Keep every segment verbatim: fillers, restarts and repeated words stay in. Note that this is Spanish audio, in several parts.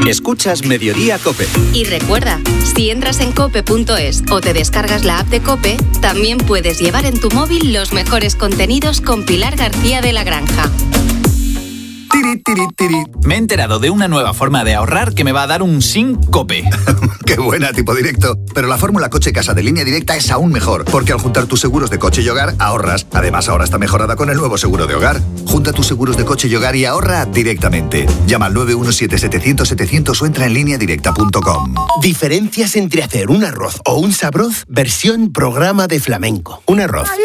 Escuchas Mediodía COPE. Y recuerda, si entras en cope punto es o te descargas la app de COPE, también puedes llevar en tu móvil los mejores contenidos con Pilar García de la Granja. Tiri, tiri, tiri. Me he enterado de una nueva forma de ahorrar que me va a dar un SINCOPE. ¡Qué buena, tipo directo! Pero la fórmula coche casa de Línea Directa es aún mejor, porque al juntar tus seguros de coche y hogar, ahorras. Además, ahora está mejorada con el nuevo seguro de hogar. Junta tus seguros de coche y hogar y ahorra directamente. Llama al nueve uno siete setecientos setecientos o entra en línea directa punto com. Diferencias entre hacer un arroz o un sabroz, versión programa de flamenco. Un arroz. Ay, ay,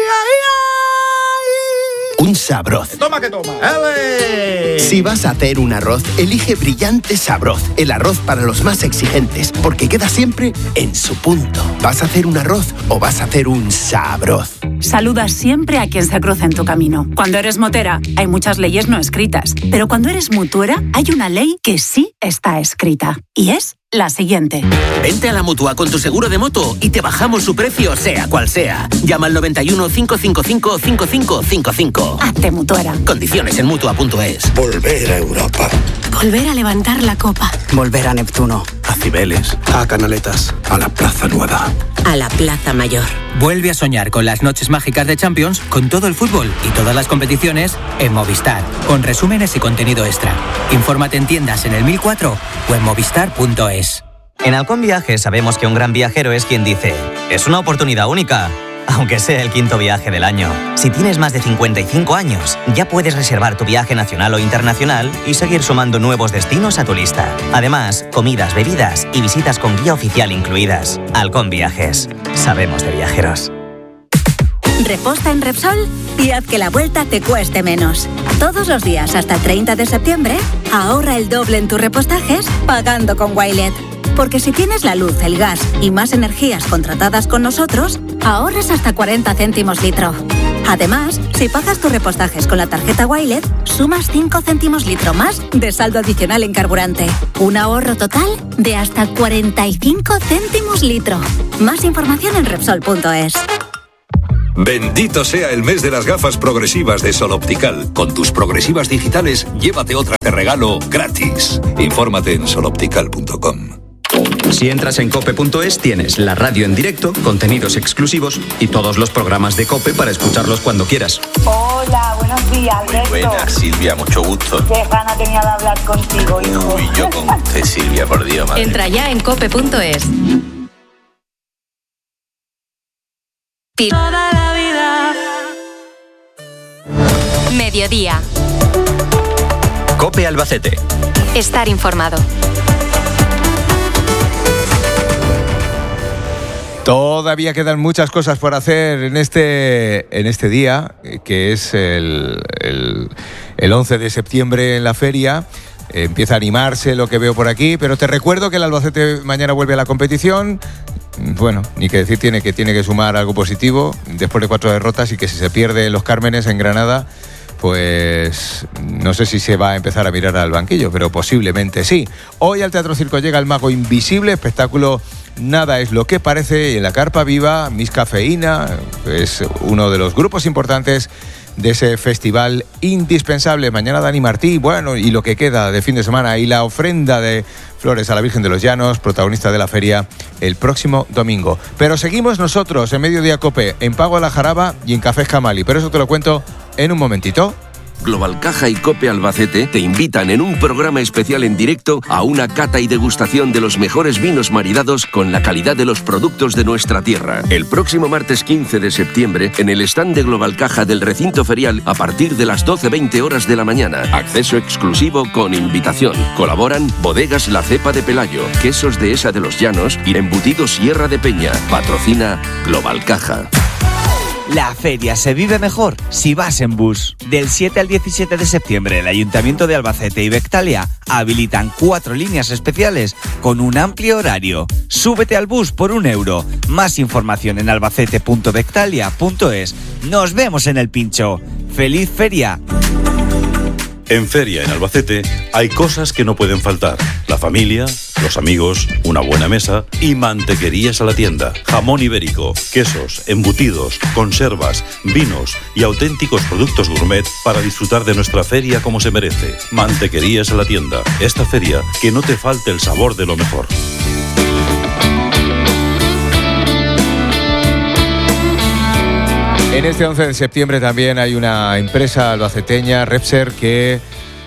ay. Un sabroz. Toma que toma. ¡Ale! Si vas a hacer un arroz, elige Brillante Sabroz, el arroz para los más exigentes, porque queda siempre en su punto. ¿Vas a hacer un arroz o vas a hacer un sabroz? Saluda siempre a quien se cruza en tu camino. Cuando eres motera, hay muchas leyes no escritas, pero cuando eres mutuera, hay una ley que sí está escrita, y es la siguiente. Vente a la Mutua con tu seguro de moto y te bajamos su precio, sea cual sea. Llama al noventa y uno, cinco cinco cinco, cinco cinco cinco cinco. Hazte mutuera. Condiciones en Mutua punto es. Volver a Europa. Volver a levantar la copa. Volver a Neptuno. A Cibeles. A Canaletas. A la Plaza Nueva. A la Plaza Mayor. Vuelve a soñar con las noches mágicas de Champions, con todo el fútbol y todas las competiciones en Movistar, con resúmenes y contenido extra. Infórmate en tiendas en el mil cuatro o en movistar punto es. En Halcón Viajes sabemos que un gran viajero es quien dice: es una oportunidad única, aunque sea el quinto viaje del año. Si tienes más de cincuenta y cinco años, ya puedes reservar tu viaje nacional o internacional y seguir sumando nuevos destinos a tu lista. Además, comidas, bebidas y visitas con guía oficial incluidas. Halcón Viajes. Sabemos de viajeros. Reposta en Repsol y haz que la vuelta te cueste menos. Todos los días hasta el treinta de septiembre, ahorra el doble en tus repostajes pagando con Wilet. Porque si tienes la luz, el gas y más energías contratadas con nosotros, ahorras hasta cuarenta céntimos litro. Además, si pagas tus repostajes con la tarjeta Wilet, sumas cinco céntimos litro más de saldo adicional en carburante. Un ahorro total de hasta cuarenta y cinco céntimos litro. Más información en Repsol punto es. Bendito sea el mes de las gafas progresivas de Sol Optical. Con tus progresivas digitales, llévate otra de regalo gratis. Infórmate en sol optical punto com. Si entras en cope punto es, tienes la radio en directo, contenidos exclusivos y todos los programas de COPE para escucharlos cuando quieras. Hola, buenos días, Alberto. Muy buenas, Silvia, mucho gusto. Qué gana tenía de hablar contigo, hijo. Uy, yo con usted, Silvia, por Dios, madre. Entra ya en cope punto es. Toda la vida. Mediodía. COPE Albacete. Estar informado. Todavía quedan muchas cosas por hacer en este, en este día, que es el, el, el once de septiembre en la feria. Eh, empieza a animarse lo que veo por aquí, pero te recuerdo que el Albacete mañana vuelve a la competición. Bueno, ni que decir tiene que tiene que sumar algo positivo después de cuatro derrotas, y que si se pierde en Los Cármenes, en Granada, pues no sé si se va a empezar a mirar al banquillo, pero posiblemente sí. Hoy al Teatro Circo llega El Mago Invisible, espectáculo Nada es lo que parece, y en la Carpa Viva, Miss Cafeína, es uno de los grupos importantes de ese festival indispensable. Mañana Dani Martí, bueno, y lo que queda de fin de semana, y la ofrenda de flores a la Virgen de los Llanos, protagonista de la feria, el próximo domingo. Pero seguimos nosotros en Mediodía Cope, en Pago a la Jaraba y en Cafés Camali, pero eso te lo cuento en un momentito. Global Caja y Cope Albacete te invitan en un programa especial en directo a una cata y degustación de los mejores vinos maridados con la calidad de los productos de nuestra tierra. El próximo martes quince de septiembre, en el stand de Global Caja del recinto ferial, a partir de las doce veinte horas de la mañana. Acceso exclusivo con invitación. Colaboran Bodegas La Cepa de Pelayo, Quesos de Esa de los Llanos y Embutidos Sierra de Peña. Patrocina Global Caja. La feria se vive mejor si vas en bus. Del siete al diecisiete de septiembre, el Ayuntamiento de Albacete y Bectalia habilitan cuatro líneas especiales con un amplio horario. Súbete al bus por un euro. Más información en albacete punto bectalia punto es. Nos vemos en el pincho. ¡Feliz feria! En Feria en Albacete hay cosas que no pueden faltar: la familia, los amigos, una buena mesa y Mantequerías a la Tienda. Jamón ibérico, quesos, embutidos, conservas, vinos y auténticos productos gourmet para disfrutar de nuestra feria como se merece. Mantequerías a la Tienda. Esta feria, que no te falte el sabor de lo mejor. En este once de septiembre también hay una empresa albaceteña, Repser, que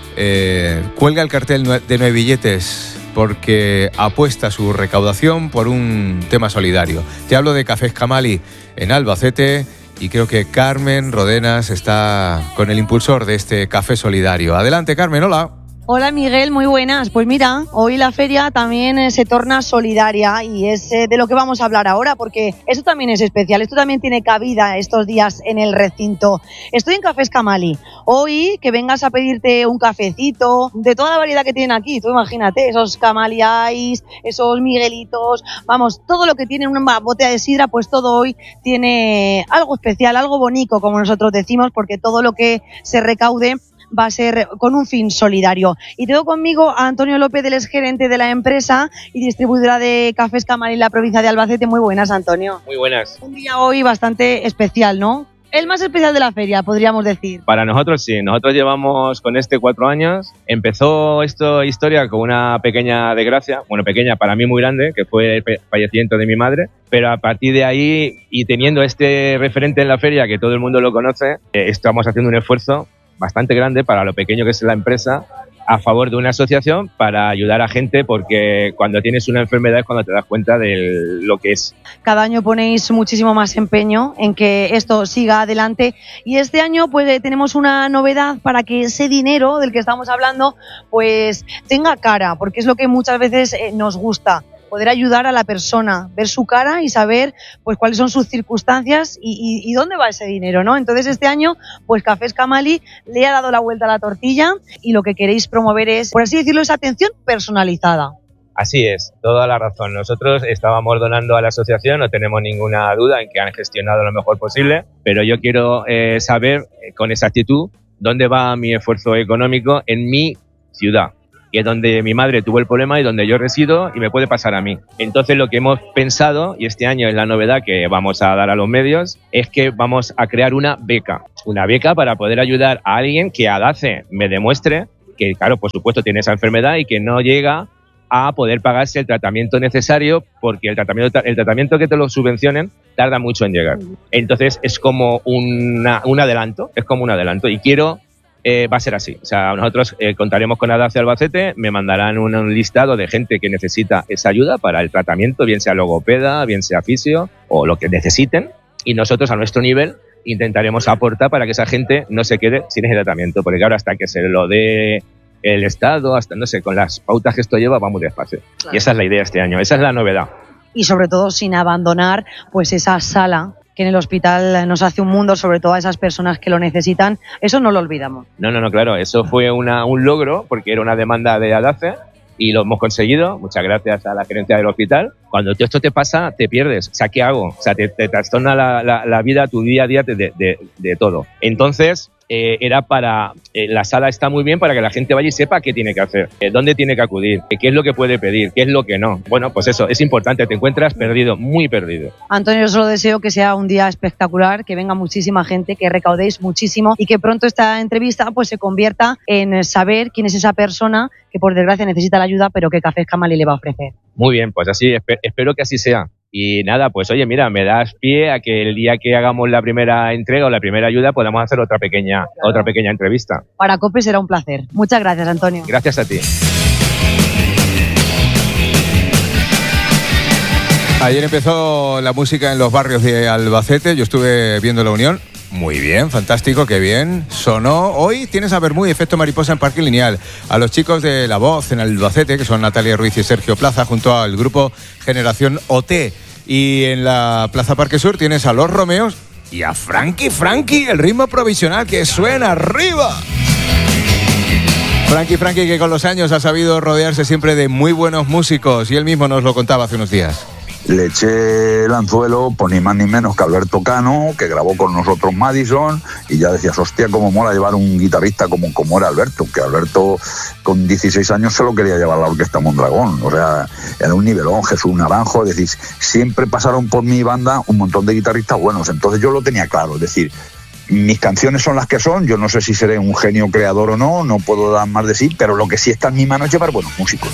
eh, cuelga el cartel de nueve billetes porque apuesta su recaudación por un tema solidario. Te hablo de Cafés Camali en Albacete y creo que Carmen Rodenas está con el impulsor de este café solidario. Adelante, Carmen, hola. Hola Miguel, muy buenas. Pues mira, hoy la feria también eh, se torna solidaria y es eh, de lo que vamos a hablar ahora, porque esto también es especial, esto también tiene cabida estos días en el recinto. Estoy en Cafés Camali. Hoy que vengas a pedirte un cafecito de toda la variedad que tienen aquí, tú imagínate, esos Camali Ice, esos Miguelitos, vamos, todo lo que tiene una botella de sidra, pues todo hoy tiene algo especial, algo bonito, como nosotros decimos, porque todo lo que se recaude va a ser con un fin solidario. Y tengo conmigo a Antonio López, el exgerente de la empresa y distribuidora de Cafés Camali en la provincia de Albacete. Muy buenas, Antonio. Muy buenas. Un día hoy bastante especial, ¿no? El más especial de la feria, podríamos decir. Para nosotros sí, nosotros llevamos con este cuatro años. Empezó esta historia con una pequeña desgracia, bueno, pequeña, para mí muy grande, que fue el fallecimiento de mi madre, pero a partir de ahí, y teniendo este referente en la feria, que todo el mundo lo conoce, eh, estamos haciendo un esfuerzo bastante grande para lo pequeño que es la empresa, a favor de una asociación para ayudar a gente, porque cuando tienes una enfermedad es cuando te das cuenta de lo que es. Cada año ponéis muchísimo más empeño en que esto siga adelante y este año pues tenemos una novedad para que ese dinero del que estamos hablando pues tenga cara, porque es lo que muchas veces eh, nos gusta. Poder ayudar a la persona, ver su cara y saber pues cuáles son sus circunstancias y, y, y dónde va ese dinero, ¿no? Entonces este año pues Cafés Camali le ha dado la vuelta a la tortilla y lo que queréis promover es, por así decirlo, esa atención personalizada. Así es, toda la razón. Nosotros estábamos donando a la asociación, no tenemos ninguna duda en que han gestionado lo mejor posible, pero yo quiero eh, saber eh, con exactitud dónde va mi esfuerzo económico en mi ciudad, que es donde mi madre tuvo el problema y donde yo resido y me puede pasar a mí. Entonces lo que hemos pensado, y este año es la novedad que vamos a dar a los medios, es que vamos a crear una beca. Una beca para poder ayudar a alguien que a DACE me demuestre que, claro, por supuesto tiene esa enfermedad y que no llega a poder pagarse el tratamiento necesario, porque el tratamiento, el tratamiento que te lo subvencionen tarda mucho en llegar. Entonces es como una, un adelanto, es como un adelanto y quiero... Eh, va a ser así, o sea, nosotros eh, contaremos con ADACE Albacete, me mandarán un, un listado de gente que necesita esa ayuda para el tratamiento, bien sea logopeda, bien sea fisio o lo que necesiten, y nosotros a nuestro nivel intentaremos aportar para que esa gente no se quede sin ese tratamiento, porque claro, hasta que se lo dé el Estado, hasta no sé, con las pautas que esto lleva, vamos despacio. Claro. Y esa es la idea este año, esa es la novedad. Y sobre todo sin abandonar pues esa sala que en el hospital nos hace un mundo, sobre todo a esas personas que lo necesitan. Eso no lo olvidamos. No, no, no, claro, eso fue una, un logro, porque era una demanda de ADACE y lo hemos conseguido, muchas gracias a la gerencia del hospital. Cuando todo esto te pasa, te pierdes. O sea, ¿qué hago? O sea, te, te trastorna la, la, la vida, tu día a día de, de, de todo. Entonces, eh, era para... Eh, la sala está muy bien para que la gente vaya y sepa qué tiene que hacer, eh, dónde tiene que acudir, eh, qué es lo que puede pedir, qué es lo que no. Bueno, pues eso, es importante, te encuentras perdido, muy perdido. Antonio, yo solo deseo que sea un día espectacular, que venga muchísima gente, que recaudéis muchísimo y que pronto esta entrevista pues se convierta en saber quién es esa persona que por desgracia necesita la ayuda, pero que Cafés Camali le va a ofrecer. Muy bien, pues así, esp- espero que así sea. Y nada, pues oye, mira, me das pie a que el día que hagamos la primera entrega o la primera ayuda podamos hacer otra pequeña, claro. otra pequeña entrevista. Para COPE será un placer. Muchas gracias, Antonio. Gracias a ti. Ayer empezó la música en los barrios de Albacete, yo estuve viendo la Unión. Muy bien, fantástico, qué bien. Sonó. Hoy tienes a Bermúdez, Efecto Mariposa en Parque Lineal. A los chicos de La Voz en Albacete, que son Natalia Ruiz y Sergio Plaza, junto al grupo Generación O T. Y en la Plaza Parque Sur tienes a Los Romeos y a Frankie Frankie, el ritmo provisional que suena arriba. Frankie Frankie, que con los años ha sabido rodearse siempre de muy buenos músicos, y él mismo nos lo contaba hace unos días. le eché el anzuelo, pues ni más ni menos que Alberto Cano, que grabó con nosotros Madison, y ya decías, hostia, cómo mola llevar un guitarrista como, como era Alberto, que Alberto con dieciséis años se lo quería llevar a la Orquesta Mondragón, o sea, era un nivelón, Jesús Naranjo, es decir, siempre pasaron por mi banda un montón de guitarristas buenos, entonces yo lo tenía claro, es decir, mis canciones son las que son, yo no sé si seré un genio creador o no, no puedo dar más de sí, pero lo que sí está en mi mano es llevar buenos músicos.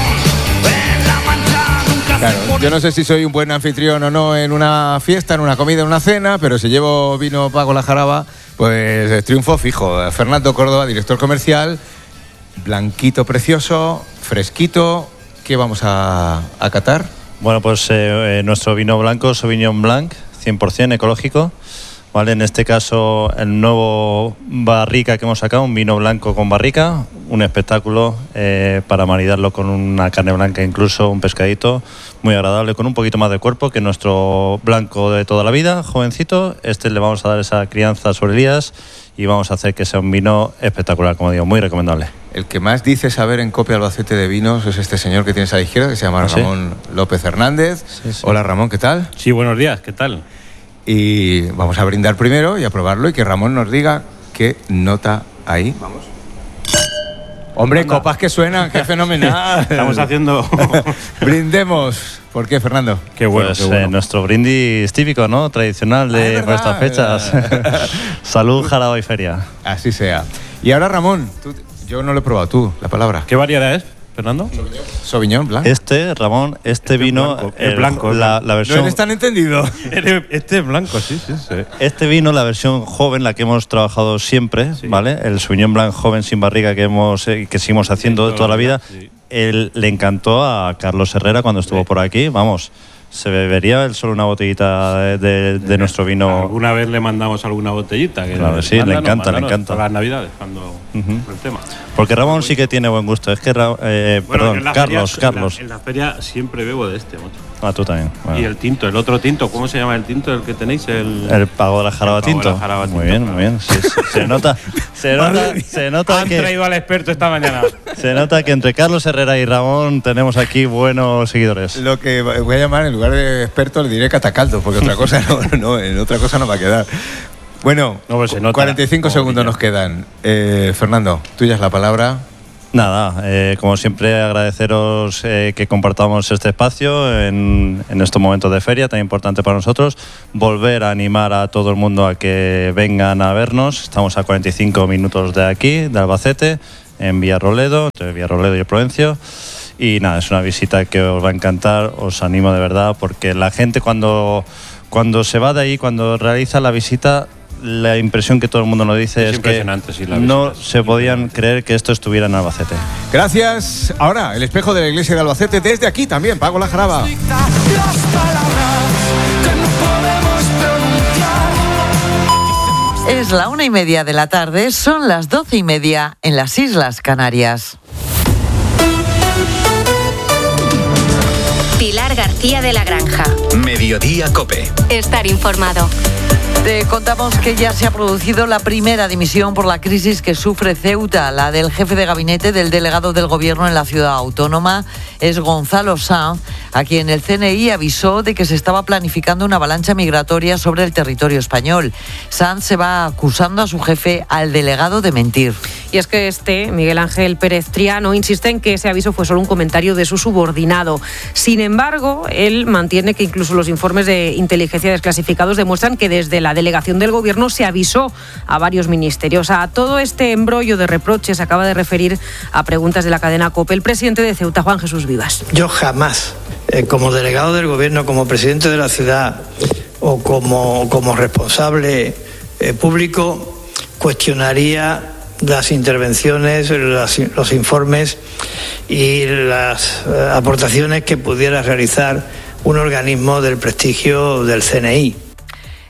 Claro, yo no sé si soy un buen anfitrión o no en una fiesta, en una comida, en una cena, pero si llevo vino Paco la Jaraba, pues triunfo fijo. Fernando Córdoba, director comercial, blanquito precioso, fresquito. ¿Qué vamos a, a catar? Bueno, pues eh, eh, nuestro vino blanco, Sauvignon Blanc, cien por ciento ecológico. Vale, en este caso el nuevo barrica que hemos sacado, un vino blanco con barrica, un espectáculo eh, para maridarlo con una carne blanca, incluso un pescadito, muy agradable, con un poquito más de cuerpo que nuestro blanco de toda la vida, jovencito. Este le vamos a dar esa crianza sobre Elías y vamos a hacer que sea un vino espectacular, como digo, muy recomendable. El que más dice saber en Cope Albacete de vinos es este señor que tienes a la izquierda, que se llama ¿Sí? Ramón López Hernández. Sí, sí. Hola Ramón, ¿qué tal? Sí, buenos días, ¿qué tal? Y vamos a brindar primero y a probarlo y que Ramón nos diga qué nota hay. Vamos. Hombre, Anda. Copas que suenan, qué fenomenal. Estamos haciendo... Brindemos. ¿Por qué, Fernando? Qué bueno, pues, qué bueno. Eh, nuestro brindis típico, ¿no? Tradicional de ah, nuestras fechas. Salud, jaraba y feria. Así sea. Y ahora, Ramón, tú, yo no lo he probado, tú, la palabra. ¿Qué variedad es, Fernando? Sauvignon Blanc. Este, Ramón, este, este vino... Blanco, el, el blanco. La, la versión... No eres tan entendido. Este es blanco, sí, sí, sí. Este vino, la versión joven, la que hemos trabajado siempre, sí. ¿Vale? El Sauvignon Blanc joven sin barriga que hemos eh, que seguimos haciendo sí, toda la vida. Sí. Él, le encantó a Carlos Herrera cuando estuvo sí. por aquí, vamos... Se bebería él solo una botellita de, de, de nuestro vino. Alguna vez le mandamos alguna botellita. Que claro, sí, mándanos, le encanta, le encanta. Para las Navidades, cuando uh-huh. el tema. Porque Ramón sí que tiene buen gusto. Es que, eh, bueno, perdón, en Carlos, feria, Carlos. En la, en la feria siempre bebo de este, mucho. Ah, tú también. Bueno. Y el tinto, el otro tinto, ¿cómo se llama el tinto el que tenéis? El, el Pago de la Jaraba Tinto. Jaraba muy bien, claro. Muy bien. Sí, sí. Se nota, se nota, se nota Han que... Han traído al experto esta mañana. Se nota que entre Carlos Herrera y Ramón tenemos aquí buenos seguidores. Lo que voy a llamar, en lugar de experto, le diré catacaldo, porque otra cosa no, no, en otra cosa no va a quedar. Bueno, no, pues se nota, cuarenta y cinco segundos nos quedan. Eh, Fernando, tuya es la palabra. Nada, eh, como siempre agradeceros eh, que compartamos este espacio en, en estos momentos de feria tan importante para nosotros, volver a animar a todo el mundo a que vengan a vernos. Estamos a cuarenta y cinco minutos de aquí, de Albacete, en Villarroledo, entre Villarroledo y el Provencio. Y nada, es una visita que os va a encantar, os animo de verdad, porque la gente cuando, cuando se va de ahí, cuando realiza la visita, la impresión que todo el mundo nos dice es, es que sí, la no se podían creer que esto estuviera en Albacete. Gracias. Ahora, el espejo de la iglesia de Albacete, desde aquí también, Pago la Jaraba. Es la una y media de la tarde, son las doce y media en las Islas Canarias. Pilar García de la Granja. Mediodía Cope. Estar informado. Te contamos que ya se ha producido la primera dimisión por la crisis que sufre Ceuta. La del jefe de gabinete del delegado del gobierno en la ciudad autónoma es Gonzalo Sanz, a quien el C N I avisó de que se estaba planificando una avalancha migratoria sobre el territorio español. Sanz se va acusando a su jefe, al delegado, de mentir. Y es que este, Miguel Ángel Pérez Triano, insiste en que ese aviso fue solo un comentario de su subordinado. Sin embargo, él mantiene que incluso los informes de inteligencia desclasificados demuestran que desde la delegación del gobierno se avisó a varios ministerios. A todo este embrollo de reproches se acaba de referir a preguntas de la cadena COPE el presidente de Ceuta, Juan Jesús Vivas. Yo jamás, eh, como delegado del gobierno, como presidente de la ciudad o como, como responsable eh, público, cuestionaría las intervenciones, las, los informes y las eh, aportaciones que pudiera realizar un organismo del prestigio del C N I.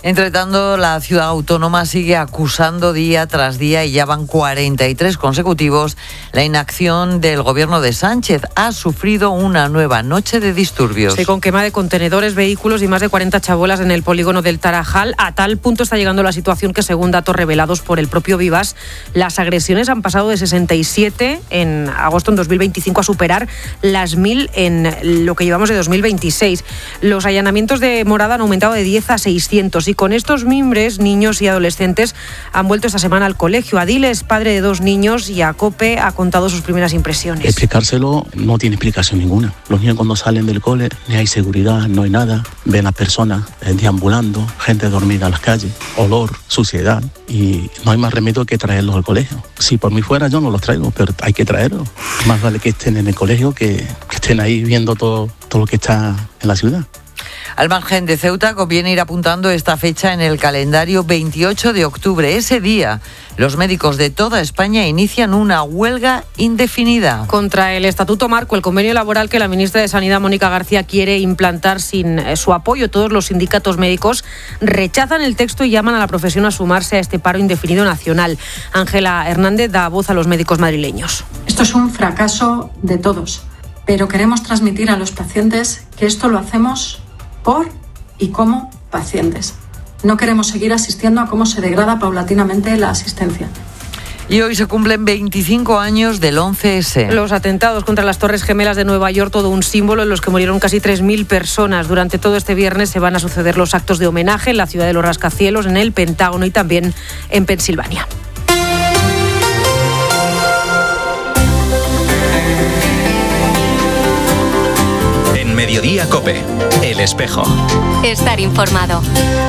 Entre tanto, la ciudad autónoma sigue acusando día tras día, y ya van cuarenta y tres consecutivos, la inacción del gobierno de Sánchez. Ha sufrido una nueva noche de disturbios. Sí, con quema de contenedores, vehículos y más de cuarenta chabolas en el polígono del Tarajal. A tal punto está llegando la situación que, según datos revelados por el propio Vivas, las agresiones han pasado de sesenta y siete en agosto en dos mil veinticinco a superar las mil en lo que llevamos de dos mil veintiséis. Los allanamientos de morada han aumentado de diez a seiscientos. Y con estos mimbres, niños y adolescentes han vuelto esta semana al colegio. Adiles, padre de dos niños, y a COPE ha contado sus primeras impresiones. Explicárselo no tiene explicación ninguna. Los niños, cuando salen del cole, ni hay seguridad, no hay nada. Ven a personas eh, deambulando, gente dormida en las calles, olor, suciedad, y no hay más remedio que traerlos al colegio. Si por mí fuera, yo no los traigo, pero hay que traerlos. Más vale que estén en el colegio que, que estén ahí viendo todo, todo lo que está en la ciudad. Al margen de Ceuta, conviene ir apuntando esta fecha en el calendario: veintiocho de octubre. Ese día, los médicos de toda España inician una huelga indefinida. Contra el Estatuto Marco, el convenio laboral que la ministra de Sanidad, Mónica García, quiere implantar sin su apoyo. Todos los sindicatos médicos rechazan el texto y llaman a la profesión a sumarse a este paro indefinido nacional. Ángela Hernández da voz a los médicos madrileños. Esto es un fracaso de todos, pero queremos transmitir a los pacientes que esto lo hacemos por y como pacientes. No queremos seguir asistiendo a cómo se degrada paulatinamente la asistencia. Y hoy se cumplen veinticinco años del once ese. Los atentados contra las Torres Gemelas de Nueva York, todo un símbolo, en los que murieron casi tres mil personas. Durante todo este viernes se van a suceder los actos de homenaje en la ciudad de los rascacielos, en el Pentágono y también en Pensilvania. Mediodía COPE, El Espejo. Estar informado.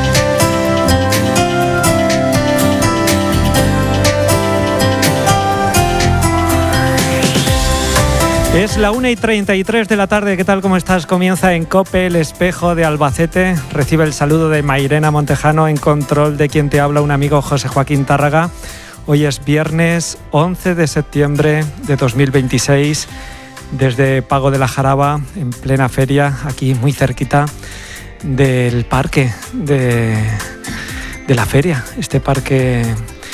Es la una y treinta y tres de la tarde. ¿Qué tal? ¿Cómo estás? Comienza en COPE, El Espejo de Albacete. Recibe el saludo de Mairena Montejano, en control de quien te habla, un amigo, José Joaquín Tárraga. Hoy es viernes once de septiembre de dos mil veintiséis. Desde Pago de la Jaraba, en plena feria, aquí muy cerquita del parque de, de la feria, este parque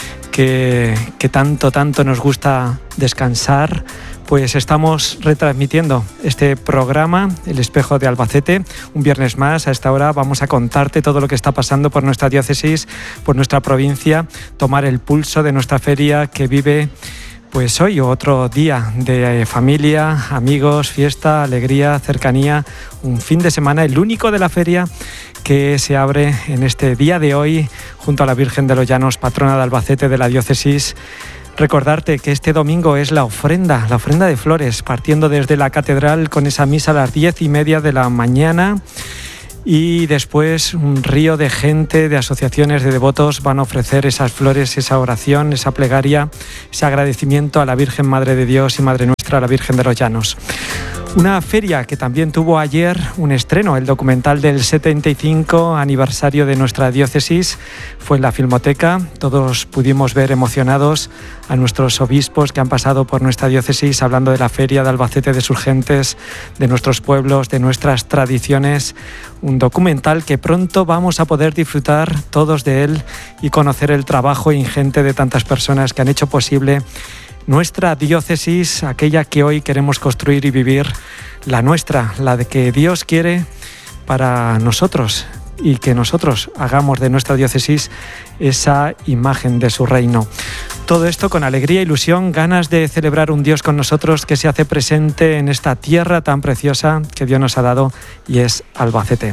que, que tanto, tanto nos gusta descansar. Pues estamos retransmitiendo este programa, El Espejo de Albacete, un viernes más. A esta hora vamos a contarte todo lo que está pasando por nuestra diócesis, por nuestra provincia, tomar el pulso de nuestra feria que vive pues hoy, otro día de familia, amigos, fiesta, alegría, cercanía, un fin de semana, el único de la feria que se abre en este día de hoy junto a la Virgen de los Llanos, patrona de Albacete, de la diócesis. Recordarte que este domingo es la ofrenda, la ofrenda de flores, partiendo desde la catedral con esa misa a las diez y media de la mañana. Y después un río de gente, de asociaciones de devotos van a ofrecer esas flores, esa oración, esa plegaria, ese agradecimiento a la Virgen Madre de Dios y Madre Nuestra, a la Virgen de los Llanos. Una feria que también tuvo ayer un estreno, el documental del setenta y cinco aniversario de nuestra diócesis. Fue en la Filmoteca, todos pudimos ver emocionados a nuestros obispos que han pasado por nuestra diócesis, hablando de la feria de Albacete, de sus gentes, de nuestros pueblos, de nuestras tradiciones. Un documental que pronto vamos a poder disfrutar todos de él y conocer el trabajo ingente de tantas personas que han hecho posible nuestra diócesis, aquella que hoy queremos construir y vivir, la nuestra, la de que Dios quiere para nosotros, y que nosotros hagamos de nuestra diócesis esa imagen de su reino. Todo esto con alegría, ilusión, ganas de celebrar un Dios con nosotros que se hace presente en esta tierra tan preciosa que Dios nos ha dado, y es Albacete.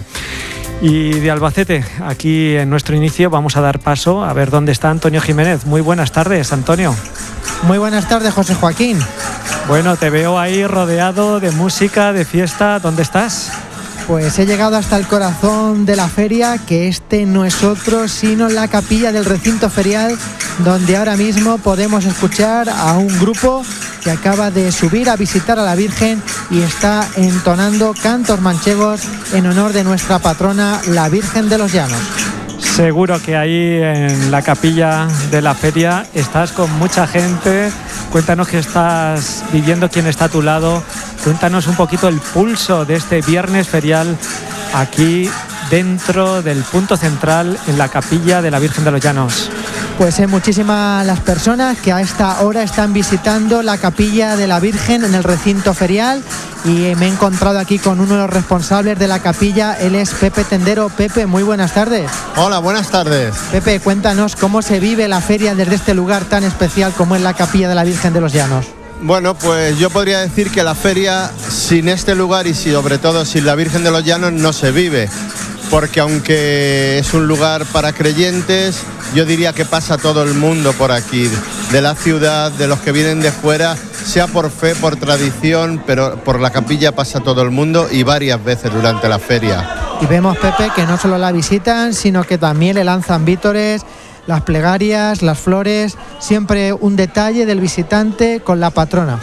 Y de Albacete, aquí en nuestro inicio, vamos a dar paso a ver dónde está Antonio Jiménez. Muy buenas tardes, Antonio. Muy buenas tardes, José Joaquín. Bueno, te veo ahí rodeado de música, de fiesta. ¿Dónde estás? Pues he llegado hasta el corazón de la feria, que este no es otro sino la capilla del recinto ferial, donde ahora mismo podemos escuchar a un grupo que acaba de subir a visitar a la Virgen y está entonando cantos manchegos en honor de nuestra patrona, la Virgen de los Llanos. Seguro que ahí en la capilla de la feria estás con mucha gente. Cuéntanos qué estás viviendo, quién está a tu lado. Cuéntanos un poquito el pulso de este viernes ferial aquí dentro del punto central en la capilla de la Virgen de los Llanos? Pues hay muchísimas las personas que a esta hora están visitando la capilla de la Virgen en el recinto ferial, y me he encontrado aquí con uno de los responsables de la capilla. Él es Pepe Tendero. Pepe, muy buenas tardes. Hola, buenas tardes. Pepe, cuéntanos cómo se vive la feria desde este lugar tan especial como es la capilla de la Virgen de los Llanos. Bueno, pues yo podría decir que la feria sin este lugar y sobre todo sin la Virgen de los Llanos no se vive, porque aunque es un lugar para creyentes, yo diría que pasa todo el mundo por aquí, de la ciudad, de los que vienen de fuera, sea por fe, por tradición, pero por la capilla pasa todo el mundo y varias veces durante la feria. Y vemos, Pepe, que no solo la visitan, sino que también le lanzan vítores, las plegarias, las flores, siempre un detalle del visitante con la patrona.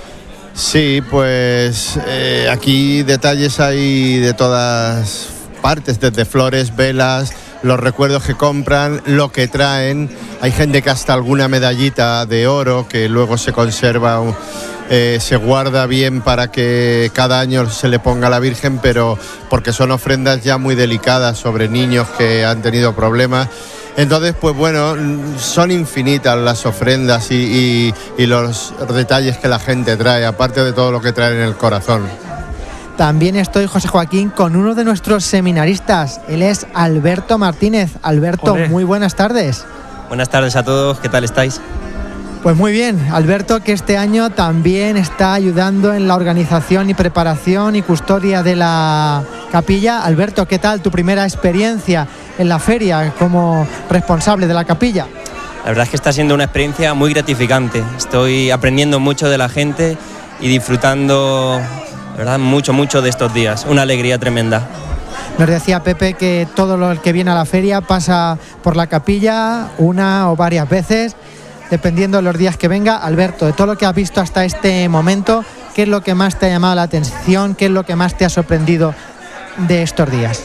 Sí, pues eh, aquí detalles hay de todas partes, desde flores, velas, los recuerdos que compran, lo que traen. Hay gente que hasta alguna medallita de oro que luego se conserva, eh, se guarda bien para que cada año se le ponga a la Virgen, pero porque son ofrendas ya muy delicadas sobre niños que han tenido problemas. Entonces, pues bueno, son infinitas las ofrendas y, y, y los detalles que la gente trae, aparte de todo lo que trae en el corazón. También estoy, José Joaquín, con uno de nuestros seminaristas. Él es Alberto Martínez. Alberto, Olé. Muy buenas tardes. Buenas tardes a todos, ¿qué tal estáis? Pues muy bien, Alberto, que este año también está ayudando en la organización y preparación y custodia de la capilla. Alberto, ¿qué tal tu primera experiencia en la feria como responsable de la capilla? La verdad es que está siendo una experiencia muy gratificante. Estoy aprendiendo mucho de la gente y disfrutando, la verdad, mucho, mucho de estos días. Una alegría tremenda. Nos decía Pepe que todo lo que viene a la feria pasa por la capilla una o varias veces, dependiendo de los días que venga. Alberto, de todo lo que has visto hasta este momento, ¿qué es lo que más te ha llamado la atención? ¿Qué es lo que más te ha sorprendido de estos días?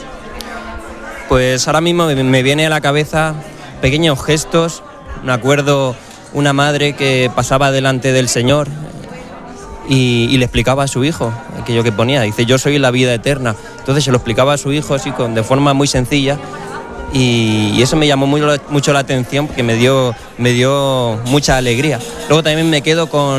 Pues ahora mismo me viene a la cabeza pequeños gestos. Me acuerdo una madre que pasaba delante del Señor y, y le explicaba a su hijo aquello que ponía. Dice, yo soy la vida eterna. Entonces se lo explicaba a su hijo así, con, de forma muy sencilla. Y, y eso me llamó muy, mucho la atención porque me dio, me dio mucha alegría. Luego también me quedo con,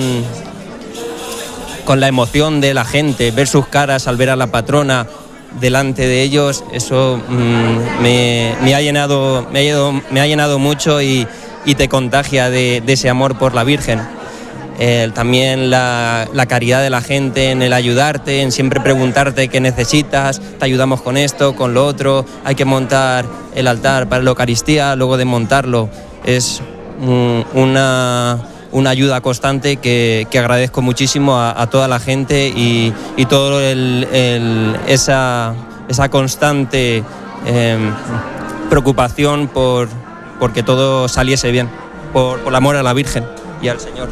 con la emoción de la gente, ver sus caras al ver a la patrona delante de ellos. Eso mmm, me, me, ha llenado, me, ha llenado, me ha llenado mucho y, y te contagia de, de ese amor por la Virgen. Eh, también la, la caridad de la gente en el ayudarte, en siempre preguntarte qué necesitas, te ayudamos con esto, con lo otro, hay que montar el altar para la Eucaristía, luego de montarlo es mm, una, una ayuda constante que, que agradezco muchísimo a, a toda la gente y, y todo el, el, esa, esa constante eh, preocupación por, por que todo saliese bien, por, por el amor a la Virgen y al Señor.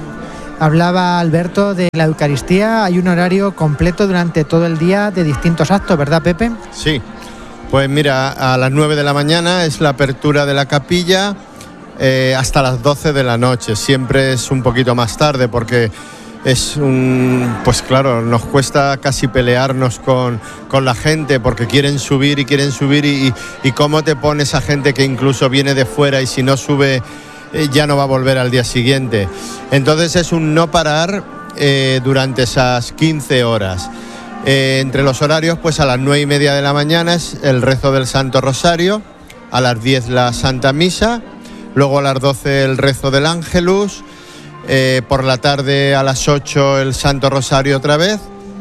Hablaba Alberto de la Eucaristía, hay un horario completo durante todo el día de distintos actos, ¿verdad, Pepe? Sí, pues mira, a las nueve de la mañana es la apertura de la capilla eh, hasta las doce de la noche, siempre es un poquito más tarde porque es un, pues claro, nos cuesta casi pelearnos con, con la gente porque quieren subir y quieren subir y, y, y cómo te pone esa gente que incluso viene de fuera y si no sube ya no va a volver al día siguiente. Entonces es un no parar eh, durante esas quince horas. Eh, entre los horarios, pues a las nueve y media de la mañana es el rezo del Santo Rosario, a las diez la Santa Misa, luego a las doce el rezo del Ángelus, eh, por la tarde a las ocho el Santo Rosario otra vez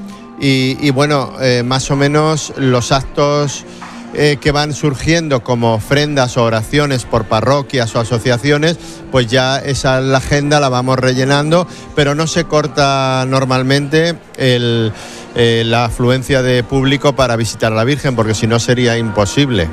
y, y bueno, eh, más o menos los actos Eh, que van surgiendo como ofrendas o oraciones por parroquias o asociaciones, pues ya esa la agenda la vamos rellenando, pero no se corta normalmente el, eh, la afluencia de público para visitar a la Virgen, porque si no sería imposible.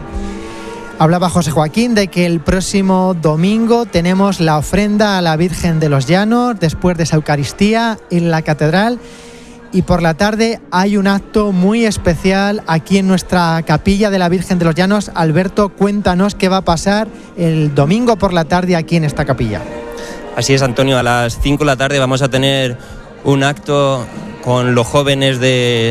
Hablaba José Joaquín de que el próximo domingo tenemos la ofrenda a la Virgen de los Llanos, después de esa Eucaristía en la Catedral. Y por la tarde hay un acto muy especial aquí en nuestra capilla de la Virgen de los Llanos. Alberto, cuéntanos qué va a pasar el domingo por la tarde aquí en esta capilla. Así es, Antonio, a las cinco de la tarde vamos a tener un acto con los jóvenes de,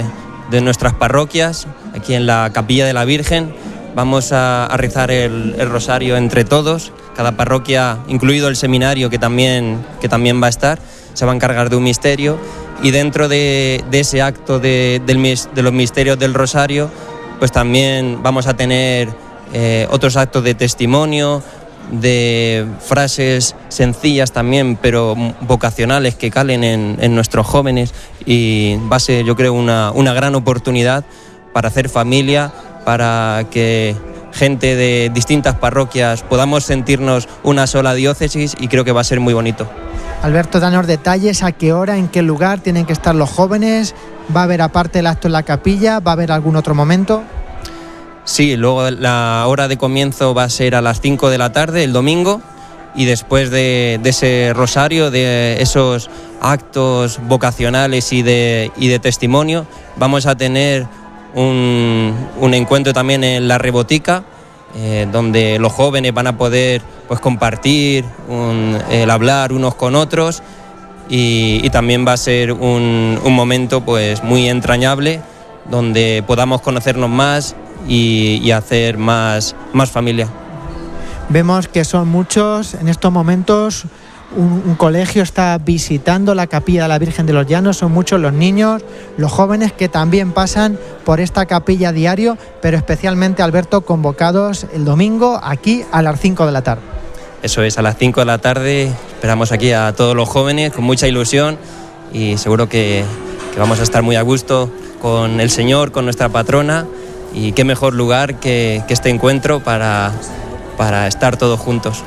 de nuestras parroquias, aquí en la Capilla de la Virgen. Vamos a, a rezar el, el rosario entre todos. Cada parroquia, incluido el seminario que también, que también va a estar, se va a encargar de un misterio. Y dentro de, de ese acto de, del, de los misterios del rosario, pues también vamos a tener eh, otros actos de testimonio, de frases sencillas también, pero vocacionales que calen en, en nuestros jóvenes, y va a ser, yo creo, una, una gran oportunidad para hacer familia, para que gente de distintas parroquias podamos sentirnos una sola diócesis, y creo que va a ser muy bonito. Alberto, danos detalles, a qué hora, en qué lugar tienen que estar los jóvenes, ¿va a haber aparte el acto en la capilla, va a haber algún otro momento? Sí, luego la hora de comienzo va a ser a las cinco de la tarde, el domingo, y después de, de ese rosario, de esos actos vocacionales y de, y de testimonio, vamos a tener un, un encuentro también en la Rebotica, eh, donde los jóvenes van a poder pues compartir, un, el hablar unos con otros, y, y también va a ser un, un momento pues muy entrañable, donde podamos conocernos más y, y hacer más, más familia. Vemos que son muchos en estos momentos. Un, un colegio está visitando la Capilla de la Virgen de los Llanos. Son muchos los niños, los jóvenes que también pasan por esta capilla diario, pero especialmente, Alberto, convocados el domingo aquí a las cinco de la tarde. Eso es, a las cinco de la tarde esperamos aquí a todos los jóvenes con mucha ilusión, y seguro que, que vamos a estar muy a gusto con el Señor, con nuestra patrona, y qué mejor lugar que, que este encuentro para, para estar todos juntos.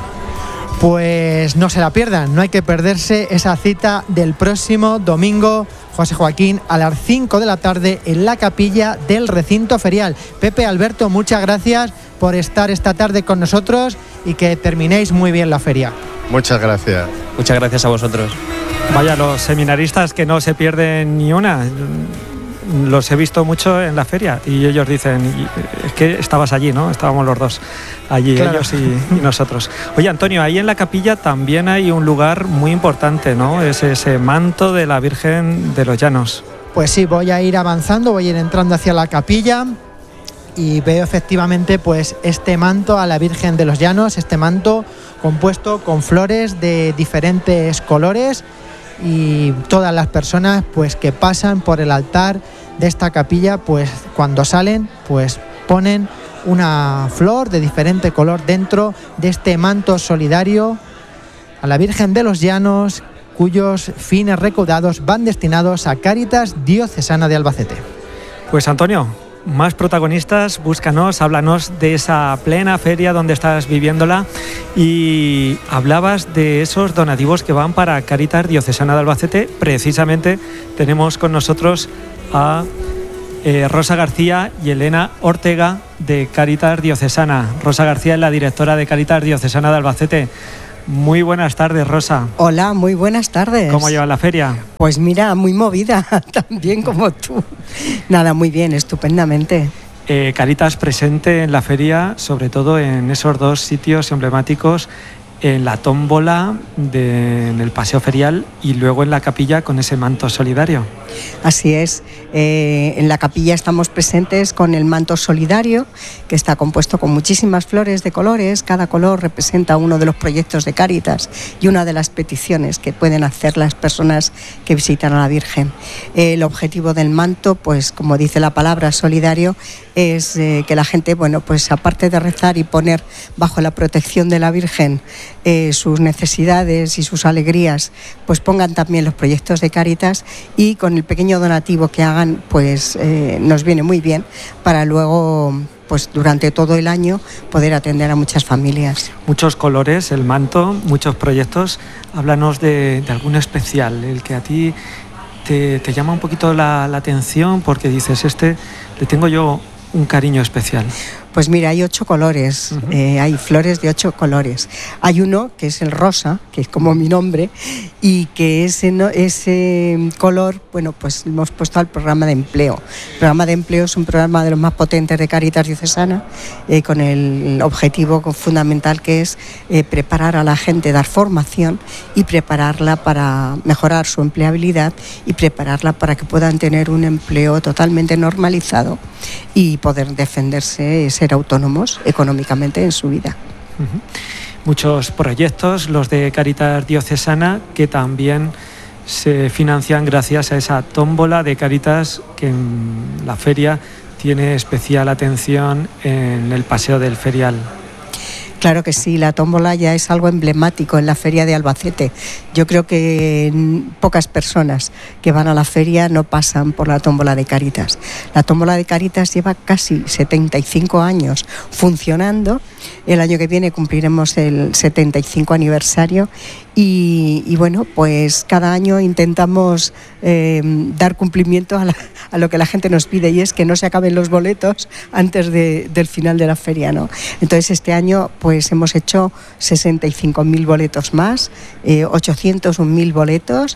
Pues no se la pierdan, no hay que perderse esa cita del próximo domingo, José Joaquín, a las cinco de la tarde en la capilla del recinto ferial. Pepe, Alberto, muchas gracias por estar esta tarde con nosotros y que terminéis muy bien la feria. Muchas gracias. Muchas gracias a vosotros. Vaya, los seminaristas que no se pierden ni una. Los he visto mucho en la feria y ellos dicen, es que estabas allí, ¿no? Estábamos los dos allí, claro. Ellos y, y nosotros. Oye, Antonio, ahí en la capilla también hay un lugar muy importante, ¿no? Es ese manto de la Virgen de los Llanos. Pues sí, voy a ir avanzando, voy a ir entrando hacia la capilla y veo efectivamente pues este manto a la Virgen de los Llanos, este manto compuesto con flores de diferentes colores, y todas las personas pues que pasan por el altar de esta capilla, pues cuando salen pues ponen una flor de diferente color dentro de este manto solidario a la Virgen de los Llanos, cuyos fines recaudados van destinados a Cáritas Diocesana de Albacete. Pues Antonio, más protagonistas, búscanos, háblanos de esa plena feria donde estás viviéndola, y hablabas de esos donativos que van para Cáritas Diocesana de Albacete. Precisamente tenemos con nosotros a eh, Rosa García y Elena Ortega de Cáritas Diocesana. Rosa García es la directora de Cáritas Diocesana de Albacete. Muy buenas tardes, Rosa. Hola, muy buenas tardes. ¿Cómo lleva la feria? Pues mira, muy movida, también como tú. Nada, muy bien, estupendamente. Eh, Cáritas presente en la feria, sobre todo en esos dos sitios emblemáticos, en la tómbola, de, en el paseo ferial, y luego en la capilla con ese manto solidario. Así es, eh, en la capilla estamos presentes con el manto solidario, que está compuesto con muchísimas flores de colores. Cada color representa uno de los proyectos de Cáritas y una de las peticiones que pueden hacer las personas que visitan a la Virgen. Eh, el objetivo del manto, pues como dice la palabra solidario, es eh, que la gente, bueno, pues aparte de rezar y poner bajo la protección de la Virgen eh, sus necesidades y sus alegrías, pues pongan también los proyectos de Cáritas, y con el pequeño donativo que hagan, pues eh, nos viene muy bien para luego, pues durante todo el año, poder atender a muchas familias. Muchos colores, el manto, muchos proyectos. Háblanos de, de algún especial, el que a ti te, te llama un poquito la, la atención, porque dices, este le tengo yo un cariño especial. Pues mira, hay ocho colores, uh-huh. eh, hay flores de ocho colores. Hay uno que es el rosa, que es como mi nombre, y que ese, no, ese color, bueno, pues hemos puesto al programa de empleo. El programa de empleo es un programa de los más potentes de Cáritas Diocesana, eh, con el objetivo fundamental que es eh, preparar a la gente, dar formación y prepararla para mejorar su empleabilidad y prepararla para que puedan tener un empleo totalmente normalizado y poder defenderse, ser autónomos económicamente en su vida. Uh-huh. Muchos proyectos, los de Cáritas Diocesana, que también se financian gracias a esa tómbola de Cáritas que en la feria tiene especial atención en el paseo del ferial. Claro que sí, la tómbola ya es algo emblemático en la feria de Albacete. Yo creo que pocas personas que van a la feria no pasan por la tómbola de Cáritas. La tómbola de Cáritas lleva casi setenta y cinco años funcionando. El año que viene cumpliremos el setenta y cinco aniversario y, y bueno, pues cada año intentamos eh, dar cumplimiento a, la, a lo que la gente nos pide, y es que no se acaben los boletos antes de, del final de la feria, ¿no? Entonces este año pues hemos hecho sesenta y cinco mil boletos más, eh, ochocientos un mil boletos,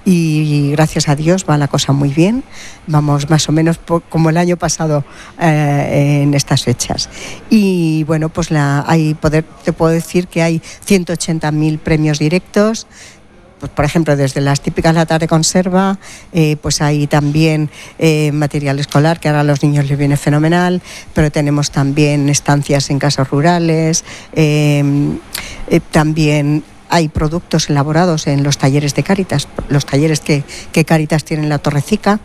y gracias a Dios va la cosa muy bien. Vamos más o menos por, como el año pasado eh, en estas fechas. Y bueno, pues la, hay poder, te puedo decir que hay ciento ochenta mil premios directos. Pues, por ejemplo, desde las típicas latas de conserva, eh, pues hay también eh, material escolar, que ahora a los niños les viene fenomenal, pero tenemos también estancias en casas rurales, eh, eh, también hay productos elaborados en los talleres de Cáritas, los talleres que, que Cáritas tiene en la Torrecica,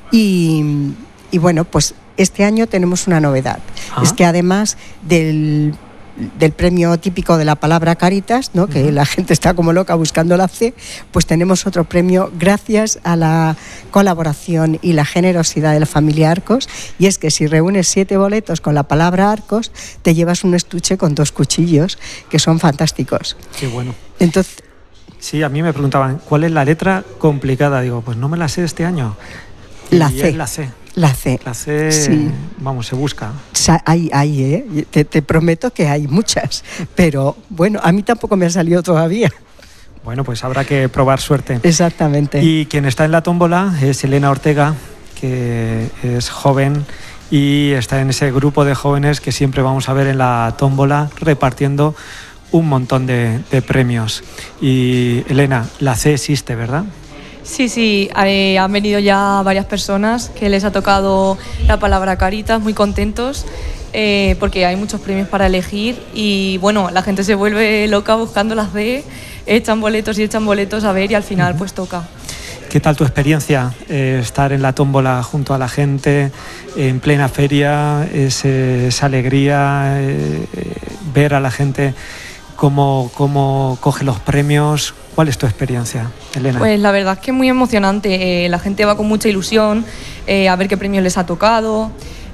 y, y bueno, pues este año tenemos una novedad. Ah. Es que además del del premio típico de la palabra Cáritas, ¿no? Que uh-huh. la gente está como loca buscando la C, pues tenemos otro premio gracias a la colaboración y la generosidad de la familia Arcos, y es que si reúnes siete boletos con la palabra Arcos, te llevas un estuche con dos cuchillos, que son fantásticos. Qué bueno. Entonces, sí, a mí me preguntaban, ¿cuál es la letra complicada? Digo, pues no me la sé este año. La y C. Es la C. La C. La C, sí. Vamos, se busca. Hay, hay, ¿eh? Te, te prometo que hay muchas, pero bueno, a mí tampoco me ha salido todavía. Bueno, pues habrá que probar suerte. Exactamente. Y quien está en la tómbola es Elena Ortega, que es joven y está en ese grupo de jóvenes que siempre vamos a ver en la tómbola repartiendo un montón de, de premios. Y Elena, la C existe, ¿verdad? Sí, sí, eh, han venido ya varias personas que les ha tocado la palabra Cáritas, muy contentos, eh, porque hay muchos premios para elegir y bueno, la gente se vuelve loca buscando las D, echan boletos y echan boletos a ver y al final pues toca. ¿Qué tal tu experiencia? Eh, estar en la tómbola junto a la gente, en plena feria, es, esa alegría, eh, ver a la gente cómo, cómo coge los premios. ¿Cuál es tu experiencia, Elena? Pues la verdad es que es muy emocionante. Eh, la gente va con mucha ilusión eh, a ver qué premios les ha tocado.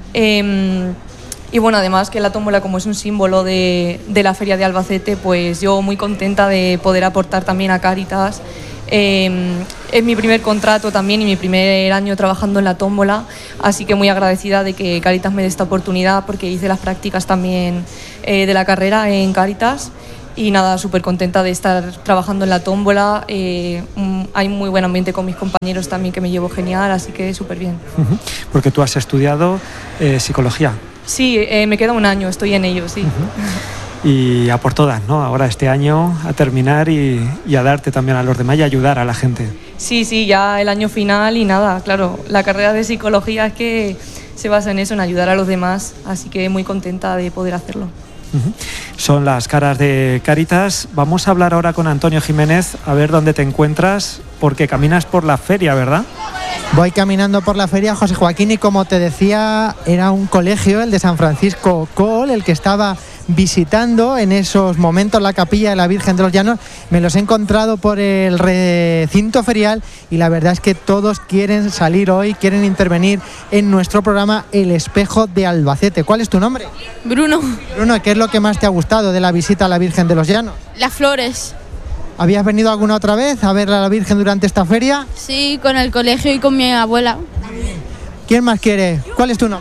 Eh, y bueno, además que la tómbola, como es un símbolo de, de la Feria de Albacete, pues yo muy contenta de poder aportar también a Cáritas. Eh, es mi primer contrato también y mi primer año trabajando en la tómbola, así que muy agradecida de que Cáritas me dé esta oportunidad, porque hice las prácticas también eh, de la carrera en Cáritas. Y nada, súper contenta de estar trabajando en la tómbola. Eh, hay muy buen ambiente con mis compañeros también, que me llevo genial, así que súper bien. Uh-huh. Porque tú has estudiado eh, psicología. Sí, eh, me queda un año, estoy en ello, sí. Uh-huh. Y a por todas, ¿no? Ahora este año a terminar y, y a darte también a los demás y ayudar a la gente. Sí, sí, ya el año final y nada, claro, la carrera de psicología es que se basa en eso, en ayudar a los demás, así que muy contenta de poder hacerlo. Uh-huh. Son las caras de Cáritas. Vamos a hablar ahora con Antonio Jiménez, a ver dónde te encuentras, porque caminas por la feria, ¿verdad? Voy caminando por la feria, José Joaquín, y como te decía, era un colegio, el de San Francisco Col, el que estaba visitando en esos momentos la capilla de la Virgen de los Llanos. Me los he encontrado por el recinto ferial y la verdad es que todos quieren salir hoy, quieren intervenir en nuestro programa El Espejo de Albacete. ¿Cuál es tu nombre? Bruno. Bruno, ¿qué es lo que más te ha gustado de la visita a la Virgen de los Llanos? Las flores. ¿Habías venido alguna otra vez a ver a la Virgen durante esta feria? Sí, con el colegio y con mi abuela. ¿Quién más quiere? ¿Cuál es tu nombre?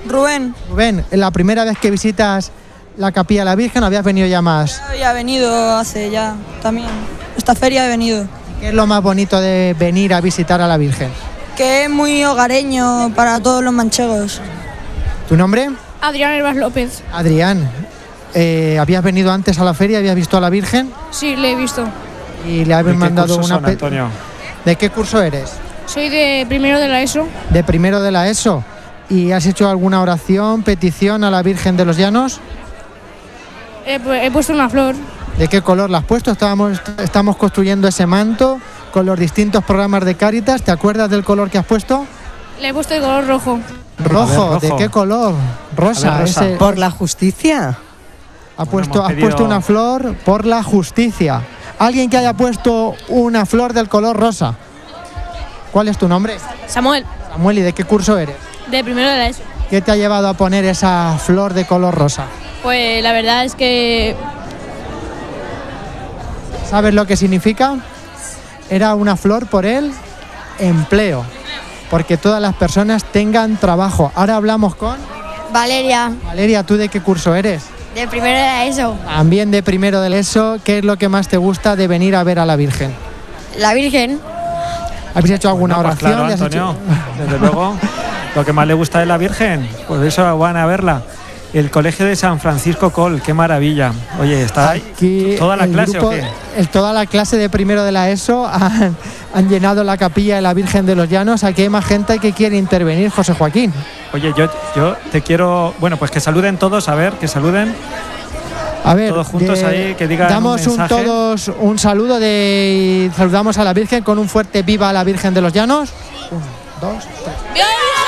Rubén. Rubén, ¿es la primera vez que visitas la Capilla de la Virgen o habías venido ya más? Ya he venido hace ya también. Esta feria he venido. ¿Qué es lo más bonito de venir a visitar a la Virgen? Que es muy hogareño para todos los manchegos. ¿Tu nombre? Adrián Herbas López. Adrián, eh, ¿habías venido antes a la feria? ¿Habías visto a la Virgen? Sí, le he visto. Y le habéis mandado una... Son, Antonio? ¿De qué curso eres? Soy de primero de la ESO. De primero de la ESO. ¿Y has hecho alguna oración, petición a la Virgen de los Llanos? He, he puesto una flor. ¿De qué color la has puesto? Estábamos, estamos construyendo ese manto con los distintos programas de Cáritas. ¿Te acuerdas del color que has puesto? Le he puesto de color rojo. Rojo, ver, rojo. ¿De qué color? Rosa. Ver, rosa. Ese... Por la justicia. Ha puesto, Bueno, has puesto una flor por la justicia. ¿Alguien que haya puesto una flor del color rosa? ¿Cuál es tu nombre? Samuel. Samuel, ¿y de qué curso eres? De primero de la ESO. ¿Qué te ha llevado a poner esa flor de color rosa? Pues la verdad es que... ¿Sabes lo que significa? Era una flor por el empleo, porque todas las personas tengan trabajo. Ahora hablamos con... Valeria. Valeria, ¿tú de qué curso eres? De primero de la ESO. También de primero del ESO. ¿Qué es lo que más te gusta de venir a ver a la Virgen? La Virgen. ¿Habéis hecho alguna Bueno, pues oración? claro, ¿Le has Antonio, hecho? desde luego, lo que más le gusta de la Virgen, pues eso van a verla. El Colegio de San Francisco Col, qué maravilla. Oye, ¿está Aquí toda la el clase grupo, o qué? el- toda la clase de primero de la ESO han, han llenado la capilla de la Virgen de los Llanos. Aquí hay más gente que quiere intervenir, José Joaquín. Oye, yo, yo te quiero... Bueno, pues que saluden todos, a ver, que saluden. A ver, todos juntos de- ahí, que digan damos un un, mensaje. todos un saludo de y saludamos a la Virgen con un fuerte viva a la Virgen de los Llanos. Uno, dos, tres. ¡Viva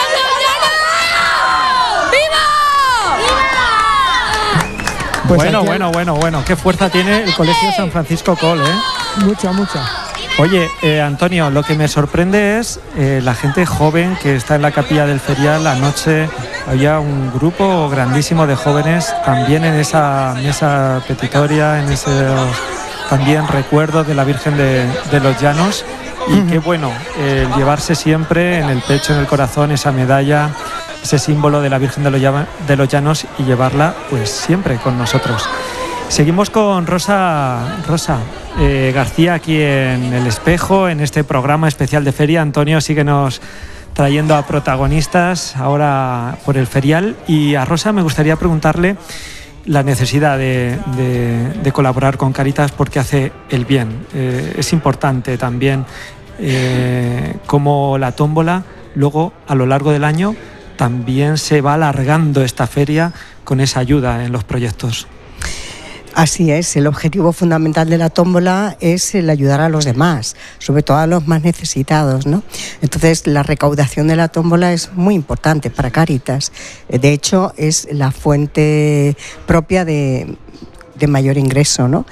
Pues bueno, aquí- bueno, bueno, bueno. Qué fuerza tiene el Colegio San Francisco Col, ¿eh? Mucha, mucha. Oye, eh, Antonio, lo que me sorprende es eh, la gente joven que está en la capilla del ferial. Anoche había un grupo grandísimo de jóvenes también en esa mesa petitoria, en ese también recuerdo de la Virgen de, de los Llanos. Y qué bueno eh, el llevarse siempre en el pecho, en el corazón, esa medalla, ese símbolo de la Virgen de los, Llama- de los Llanos y llevarla pues siempre con nosotros. Seguimos con Rosa, Rosa eh, García aquí en El Espejo, en este programa especial de feria. Antonio, síguenos trayendo a protagonistas ahora por el ferial. Y a Rosa me gustaría preguntarle la necesidad de, de- de colaborar con Cáritas porque hace el bien. Eh, es importante también eh, cómo la tómbola luego a lo largo del año también se va alargando esta feria con esa ayuda en los proyectos. Así es, el objetivo fundamental de la tómbola es el ayudar a los demás, sobre todo a los más necesitados, ¿no? Entonces, la recaudación de la tómbola es muy importante para Cáritas. De hecho, es la fuente propia de, de mayor ingreso, ¿no?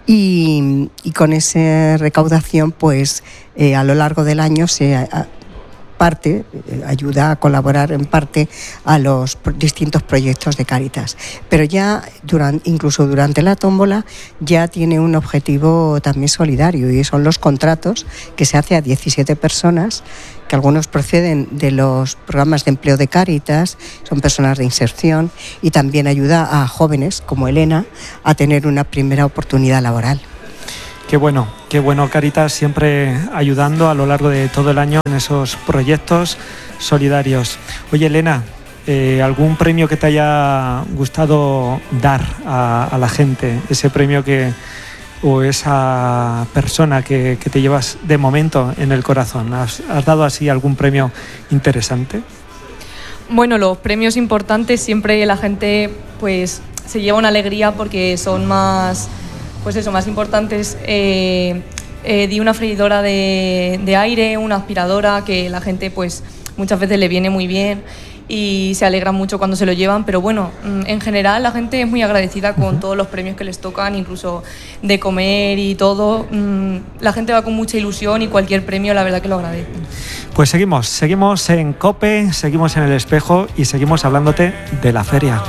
Y, y con esa recaudación, pues, eh, a lo largo del año se... A, parte, eh, ayuda a colaborar en parte a los pro- distintos proyectos de Cáritas. Pero ya, durante, incluso durante la tómbola, ya tiene un objetivo también solidario y son los contratos que se hace a diecisiete personas, que algunos proceden de los programas de empleo de Cáritas, son personas de inserción y también ayuda a jóvenes como Elena a tener una primera oportunidad laboral. Qué bueno, qué bueno Cáritas siempre ayudando a lo largo de todo el año en esos proyectos solidarios. Oye Elena, eh, ¿algún premio que te haya gustado dar a, a la gente? Ese premio que o esa persona que, que te llevas de momento en el corazón. ¿Has, has dado así algún premio interesante? Bueno, los premios importantes siempre la gente pues se lleva una alegría porque son más, pues eso, más importantes. Eh, eh, di una freidora de, de aire, una aspiradora que la gente pues muchas veces le viene muy bien y se alegran mucho cuando se lo llevan, pero bueno, en general la gente es muy agradecida con uh-huh. todos los premios que les tocan, incluso de comer y todo. La gente va con mucha ilusión y cualquier premio la verdad que lo agradecen. Pues seguimos, seguimos en COPE, seguimos en El Espejo y seguimos hablándote de la feria.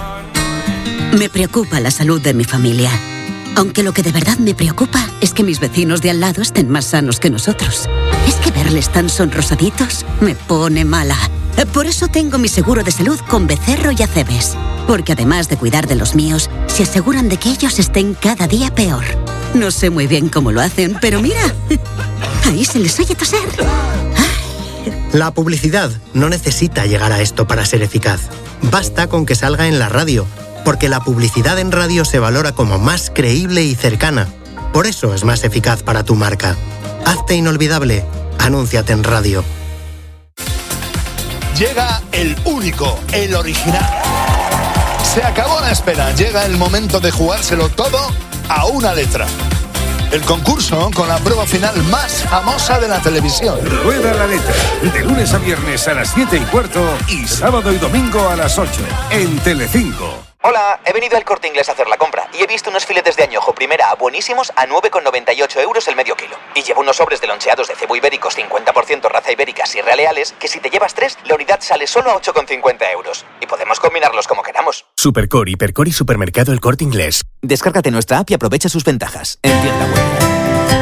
Me preocupa la salud de mi familia. Aunque lo que de verdad me preocupa es que mis vecinos de al lado estén más sanos que nosotros. Es que verles tan sonrosaditos me pone mala. Por eso tengo mi seguro de salud con Becerro y Acebes. Porque además de cuidar de los míos, se aseguran de que ellos estén cada día peor. No sé muy bien cómo lo hacen, pero mira, ahí se les oye toser. La publicidad no necesita llegar a esto para ser eficaz. Basta con que salga en la radio, porque la publicidad en radio se valora como más creíble y cercana. Por eso es más eficaz para tu marca. Hazte inolvidable. Anúnciate en radio. Llega el único, el original. Se acabó la espera. Llega el momento de jugárselo todo a una letra. El concurso con la prueba final más famosa de la televisión. Rueda la letra. De lunes a viernes a las siete y cuarto y sábado y domingo a las ocho. En Telecinco. Hola, he venido al Corte Inglés a hacer la compra y he visto unos filetes de añojo primera buenísimos a nueve con noventa y ocho euros el medio kilo. Y llevo unos sobres de loncheados de cebo ibéricos cincuenta por ciento raza ibéricas y realeales que si te llevas tres, la unidad sale solo a ocho con cincuenta euros. Y podemos combinarlos como queramos. Supercore, Hipercor y Supermercado El Corte Inglés. Descárgate nuestra app y aprovecha sus ventajas. En tienda web.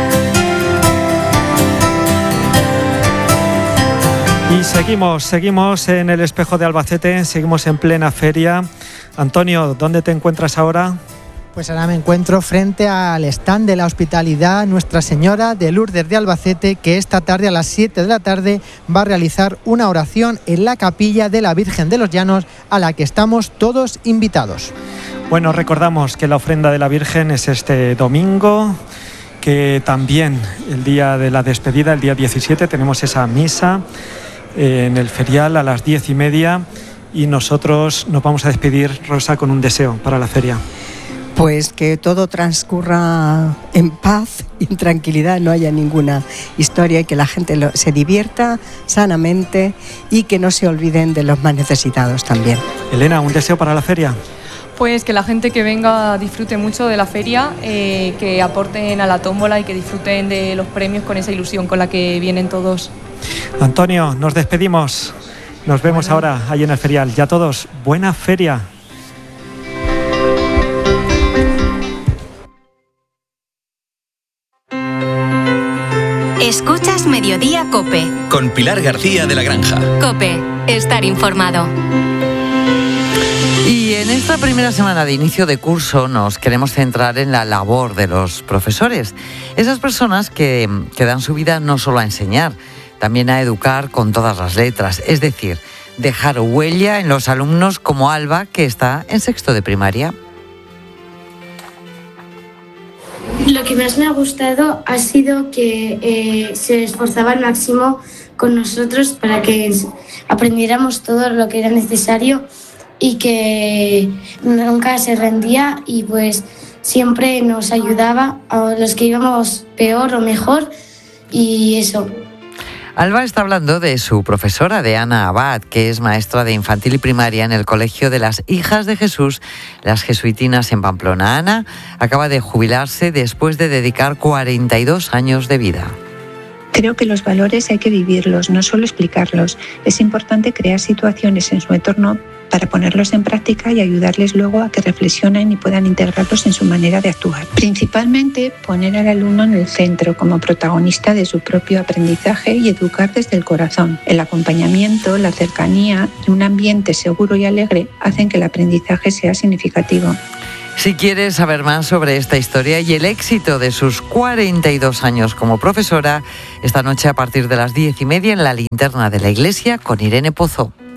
Y seguimos, seguimos en el Espejo de Albacete, seguimos en plena feria. Antonio, ¿dónde te encuentras ahora? Pues ahora me encuentro frente al stand de la Hospitalidad Nuestra Señora de Lourdes de Albacete, que esta tarde a las siete de la tarde va a realizar una oración en la capilla de la Virgen de los Llanos, a la que estamos todos invitados. Bueno, recordamos que la ofrenda de la Virgen es este domingo, que también el día de la despedida, el día diecisiete, tenemos esa misa en el ferial a las diez y media y nosotros nos vamos a despedir, Rosa, con un deseo para la feria. Pues que todo transcurra en paz y en tranquilidad, no haya ninguna historia y que la gente lo, se divierta sanamente y que no se olviden de los más necesitados también. Elena, ¿un deseo para la feria? Pues que la gente que venga disfrute mucho de la feria, eh, que aporten a la tómbola y que disfruten de los premios con esa ilusión con la que vienen todos. Antonio, nos despedimos. Nos vemos bueno. ahora ahí en el ferial. Ya todos, buena feria. Escuchas Mediodía COPE. Con Pilar García de la Granja. COPE, estar informado. Y en esta primera semana de inicio de curso nos queremos centrar en la labor de los profesores. Esas personas que, que dan su vida no solo a enseñar, también a educar con todas las letras. Es decir, dejar huella en los alumnos como Alba, que está en sexto de primaria. Lo que más me ha gustado ha sido que eh, se esforzaba al máximo con nosotros para que aprendiéramos todo lo que era necesario y que nunca se rendía y pues siempre nos ayudaba a los que íbamos peor o mejor y eso. Alba está hablando de su profesora, de Ana Abad, que es maestra de infantil y primaria en el Colegio de las Hijas de Jesús, las jesuitinas en Pamplona. Ana acaba de jubilarse después de dedicar cuarenta y dos años de vida. Creo que los valores hay que vivirlos, no solo explicarlos. Es importante crear situaciones en su entorno para ponerlos en práctica y ayudarles luego a que reflexionen y puedan integrarlos en su manera de actuar. Principalmente poner al alumno en el centro como protagonista de su propio aprendizaje y educar desde el corazón. El acompañamiento, la cercanía y un ambiente seguro y alegre hacen que el aprendizaje sea significativo. Si quieres saber más sobre esta historia y el éxito de sus cuarenta y dos años como profesora, esta noche a partir de las diez y media en la linterna de la iglesia con Irene Pozo.